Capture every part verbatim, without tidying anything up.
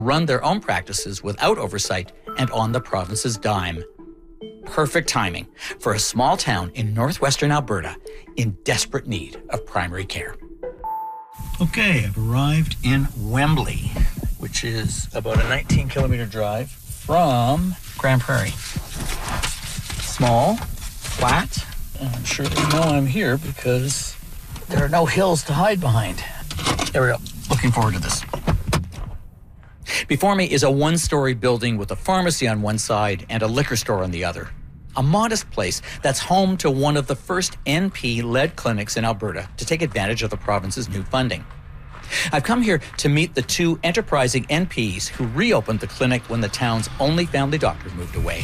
run their own practices without oversight and on the province's dime. Perfect timing for a small town in northwestern Alberta in desperate need of primary care. Okay, I've arrived in Wembley, which is about a nineteen kilometer drive from Grande Prairie. Small, flat, and I'm sure they know I'm here because there are no hills to hide behind. There we go. Looking forward to this. Before me is a one-story building with a pharmacy on one side and a liquor store on the other. A modest place that's home to one of the first N P-led clinics in Alberta to take advantage of the province's new funding. I've come here to meet the two enterprising N Ps who reopened the clinic when the town's only family doctor moved away.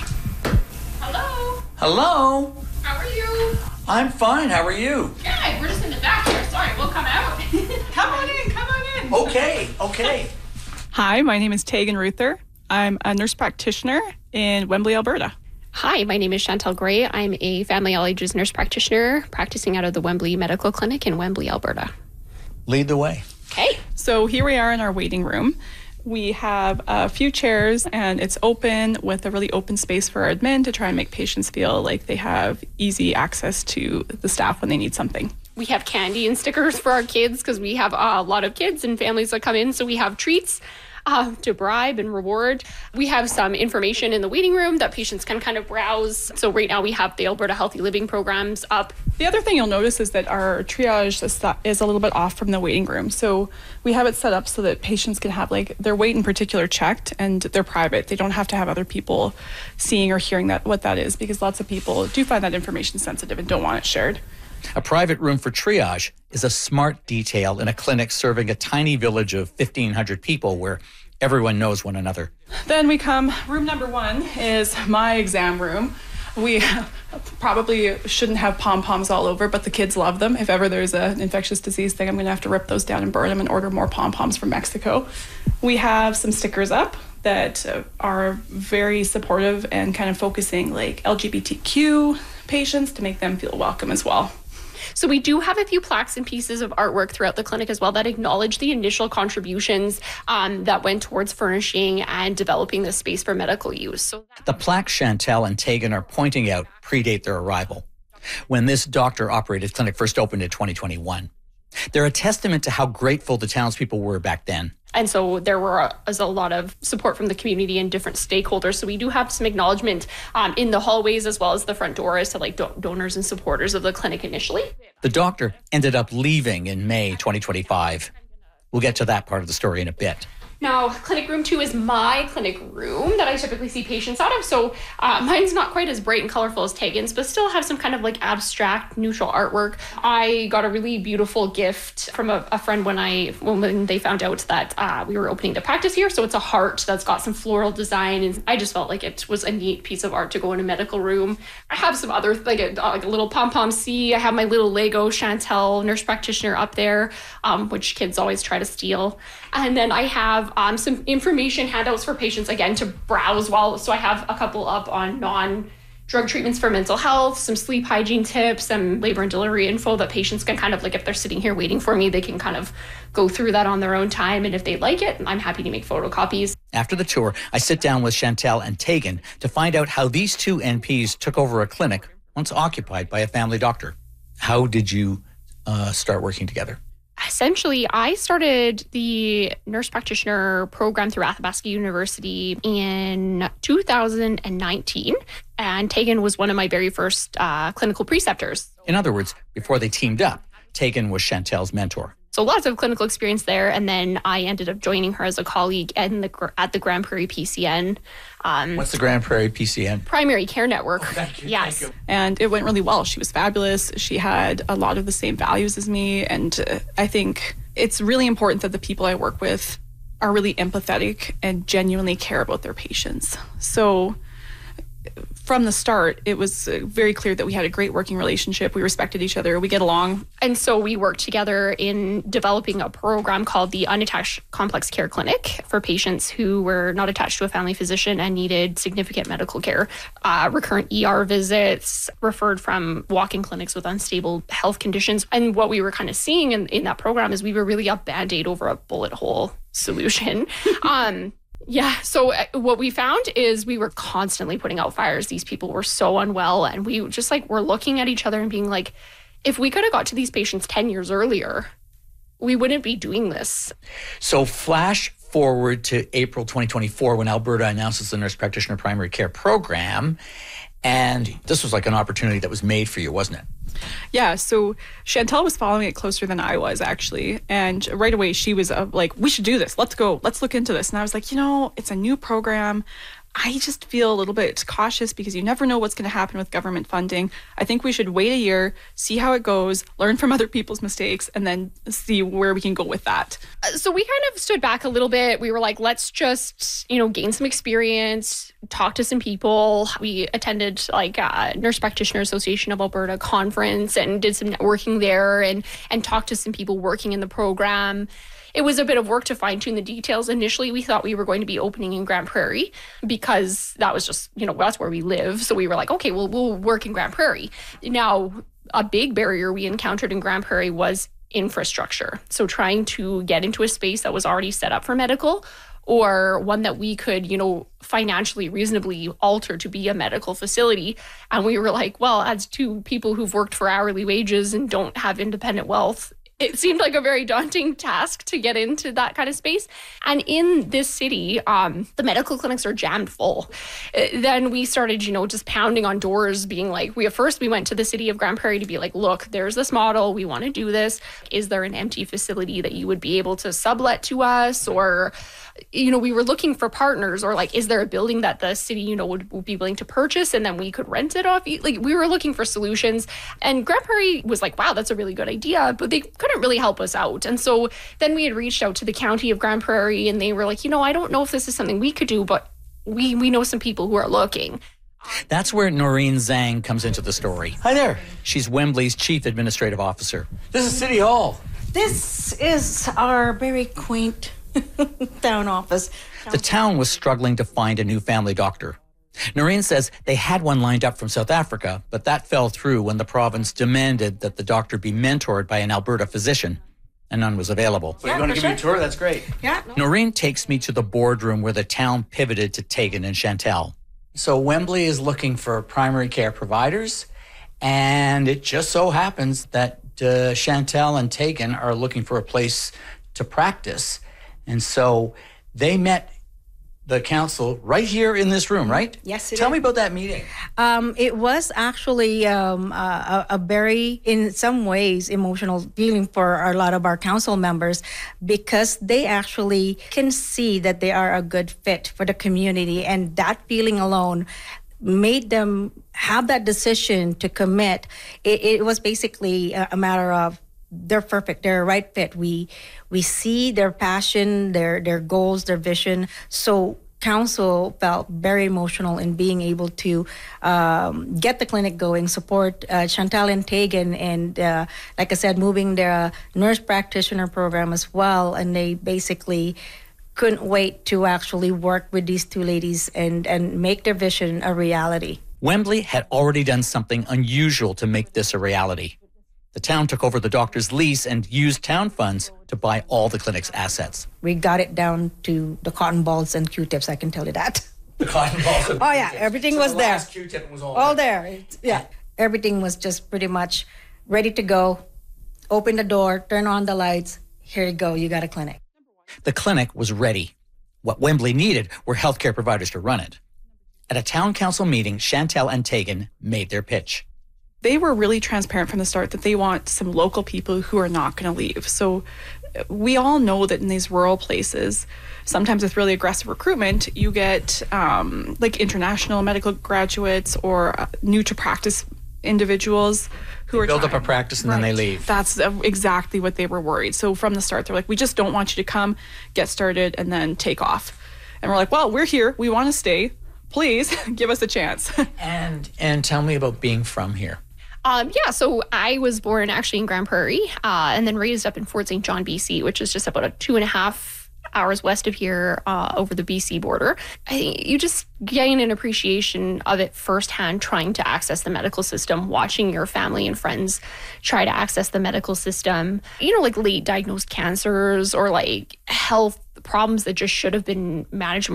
Hello. Hello. How are you? I'm fine. How are you? Good. We're just in the back here. Sorry, we'll come out. Come on in. Come on in. Okay. Okay. Hi, my name is Tegan Ruther. I'm a nurse practitioner in Wembley, Alberta. Hi, my name is Chantal Gray. I'm a family all ages nurse practitioner practicing out of the Wembley Medical Clinic in Wembley, Alberta. Lead the way. Okay. So here we are in our waiting room. We have a few chairs and it's open with a really open space for our admin to try and make patients feel like they have easy access to the staff when they need something. We have candy and stickers for our kids because we have a lot of kids and families that come in. So we have treats uh, to bribe and reward. We have some information in the waiting room that patients can kind of browse. So right now we have the Alberta Healthy Living programs up. The other thing you'll notice is that our triage is a little bit off from the waiting room. So we have it set up so that patients can have like their weight in particular checked and they're private. They don't have to have other people seeing or hearing that what that is because lots of people do find that information sensitive and don't want it shared. A private room for triage is a smart detail in a clinic serving a tiny village of fifteen hundred people where everyone knows one another. Then we come, room number one is my exam room. We probably shouldn't have pom-poms all over, but the kids love them. If ever there's an infectious disease thing, I'm going to have to rip those down and burn them and order more pom-poms from Mexico. We have some stickers up that are very supportive and kind of focusing like L G B T Q patients to make them feel welcome as well. So we do have a few plaques and pieces of artwork throughout the clinic as well that acknowledge the initial contributions um, that went towards furnishing and developing this space for medical use. So the plaques Chantal and Tegan are pointing out predate their arrival, when this doctor-operated clinic first opened in twenty twenty-one. They're a testament to how grateful the townspeople were back then. And so there were a, was a lot of support from the community and different stakeholders. So we do have some acknowledgement um, in the hallways as well as the front door as to like do- donors and supporters of the clinic initially. The doctor ended up leaving in May twenty twenty-five. We'll get to that part of the story in a bit. Now, clinic room two is my clinic room that I typically see patients out of. So uh, mine's not quite as bright and colorful as Tegan's, but still have some kind of like abstract, neutral artwork. I got a really beautiful gift from a, a friend when I when they found out that uh, we were opening the practice here. So it's a heart that's got some floral design, and I just felt like it was a neat piece of art to go in a medical room. I have some other like a, like a little pom-pom C. I have my little Lego Chantel nurse practitioner up there, um, which kids always try to steal. And then I have um, some information handouts for patients, again, to browse while. So I have a couple up on non-drug treatments for mental health, some sleep hygiene tips, some labor and delivery info that patients can kind of, like, if they're sitting here waiting for me, they can kind of go through that on their own time. And if they like it, I'm happy to make photocopies. After the tour, I sit down with Chantal and Tegan to find out how these two N Ps took over a clinic once occupied by a family doctor. How did you uh, start working together? Essentially, I started the nurse practitioner program through Athabasca University in two thousand nineteen, and Tegan was one of my very first uh, clinical preceptors. In other words, before they teamed up, Tegan was Chantal's mentor. So lots of clinical experience there, and then I ended up joining her as a colleague in the, at the Grande Prairie P C N. Um, What's the Grande Prairie P C N? Primary Care Network. Oh, thank you, yes. Thank you. And it went really well. She was fabulous. She had a lot of the same values as me. And uh, I think it's really important that the people I work with are really empathetic and genuinely care about their patients. So from the start, it was very clear that we had a great working relationship. We respected each other. We get along. And so we worked together in developing a program called the Unattached Complex Care Clinic for patients who were not attached to a family physician and needed significant medical care, uh, recurrent E R visits, referred from walk-in clinics with unstable health conditions. And what we were kind of seeing in, in that program is we were really a Band-Aid over a bullet hole solution. um, Yeah. So uh, what we found is we were constantly putting out fires. These people were so unwell. And we just like were looking at each other and being like, if we could have got to these patients ten years earlier, we wouldn't be doing this. So flash forward to April twenty twenty-four when Alberta announces the Nurse Practitioner Primary Care Program. And this was like an opportunity that was made for you, wasn't it? Yeah, so Chantal was following it closer than I was, actually. And right away, she was uh, like, we should do this. Let's go. Let's look into this. And I was like, you know, it's a new program. I just feel a little bit cautious because you never know what's going to happen with government funding. I think we should wait a year, see how it goes, learn from other people's mistakes, and then see where we can go with that. So we kind of stood back a little bit. We were like, let's just, you know, gain some experience, talk to some people. We attended like a Nurse Practitioner Association of Alberta conference and did some networking there and, and talked to some people working in the program. It was a bit of work to fine tune the details. Initially, we thought we were going to be opening in Grande Prairie because that was just, you know, that's where we live. So we were like, okay, well, we'll work in Grande Prairie. Now, a big barrier we encountered in Grande Prairie was infrastructure. So trying to get into a space that was already set up for medical or one that we could, you know, financially reasonably alter to be a medical facility. And we were like, well, as two people who've worked for hourly wages and don't have independent wealth, it seemed like a very daunting task to get into that kind of space. And in this city, um, the medical clinics are jammed full. Uh, then we started, you know, just pounding on doors, being like, we at first we went to the city of Grande Prairie to be like, look, there's this model. We want to do this. Is there an empty facility that you would be able to sublet to us? Or, you know, we were looking for partners, or like, is there a building that the city, you know, would, would be willing to purchase and then we could rent it off? Like, we were looking for solutions. And Grande Prairie was like, wow, that's a really good idea, but they couldn't really help us out. And so then we had reached out to the county of Grande Prairie and they were like, you know, I don't know if this is something we could do, but we, we know some people who are looking. That's where Noreen Zhang comes into the story. Hi there. She's Wembley's Chief Administrative Officer. This is City Hall. This is our very quaint town office. The town was struggling to find a new family doctor. Noreen says they had one lined up from South Africa, but that fell through when the province demanded that the doctor be mentored by an Alberta physician, and none was available. So yeah, you want to give sure. me a tour? That's great. Yeah. Noreen takes me to the boardroom where the town pivoted to Tegan and Chantal. So Wembley is looking for primary care providers, and it just so happens that uh, Chantal and Tegan are looking for a place to practice. And so they met the council right here in this room, right? Yes, it Tell is. me about that meeting. Um, it was actually um, a, a very, in some ways, emotional feeling for a lot of our council members because they actually can see that they are a good fit for the community. And that feeling alone made them have that decision to commit. It, it was basically a, a matter of they're perfect. They're a right fit. We we see their passion, their their goals, their vision. So council felt very emotional in being able to um, get the clinic going, support uh, Chantal and Tegan, and uh, like I said, moving their nurse practitioner program as well. And they basically couldn't wait to actually work with these two ladies and and make their vision a reality. Wembley had already done something unusual to make this a reality. The town took over the doctor's lease and used town funds to buy all the clinic's assets. We got it down to the cotton balls and Q-tips, I can tell you that. The cotton balls and Oh, yeah, everything so was the there. Last Q-tip was all, all there. there. It's, yeah, everything was just pretty much ready to go. Open the door, turn on the lights. Here you go, you got a clinic. The clinic was ready. What Wembley needed were healthcare providers to run it. At a town council meeting, Chantal and Tegan made their pitch. They were really transparent from the start that they want some local people who are not going to leave. So we all know that in these rural places, sometimes with really aggressive recruitment, you get um, like international medical graduates or uh, new to practice individuals who they are build trying. up a practice and right. then they leave. That's uh, exactly what they were worried. So from the start, they're like, we just don't want you to come, get started, and then take off. And we're like, well, we're here. We want to stay. Please give us a chance. and and tell me about being from here. Um, yeah, so I was born actually in Grande Prairie uh, and then raised up in Fort Saint John, B C, which is just about a two and a half hours west of here uh, over the B C border. I think you just gain an appreciation of it firsthand trying to access the medical system, watching your family and friends try to access the medical system, you know, like late diagnosed cancers or like health problems that just should have been managed more